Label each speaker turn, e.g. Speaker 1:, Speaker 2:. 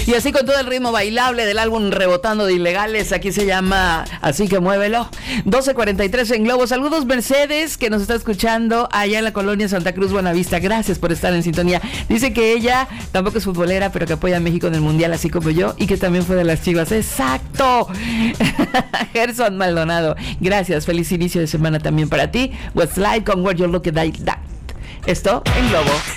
Speaker 1: Y así con todo el ritmo bailable del álbum Rebotando de Ilegales, aquí se llama Así que muévelo. 12:43 en Globo. Saludos Mercedes, que nos está escuchando allá en la colonia Santa Cruz, Buenavista. Gracias por estar en sintonía. Dice que ella tampoco es futbolera, pero que apoya a México en el Mundial, así como yo, y que también fue de las Chivas. ¡Exacto! Gerson Maldonado, gracias. Feliz inicio de semana también para ti. Westlife con Where You Look Like That. Esto en Globo.